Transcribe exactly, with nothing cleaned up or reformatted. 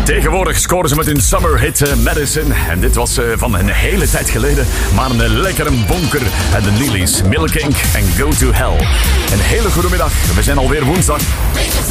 Tegenwoordig scoren ze met hun summer hit uh, Madison. En dit was uh, van een hele tijd geleden. Maar een uh, lekkere bonker. En de Neelys, Milk Inc en Go to Hell. Een hele goede middag. We zijn alweer woensdag.